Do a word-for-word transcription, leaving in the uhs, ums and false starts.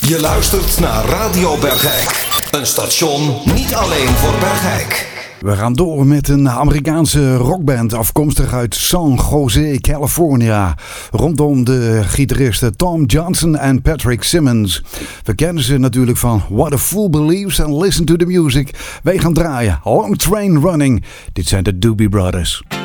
Je luistert naar Radio Bergijk. Een station niet alleen voor Bergijk. We gaan door met een Amerikaanse rockband afkomstig uit San Jose, California. Rondom de gitaristen Tom Johnson en Patrick Simmons. We kennen ze natuurlijk van What a Fool Believes and Listen to the Music. Wij gaan draaien Long Train Running. Dit zijn de Doobie Brothers.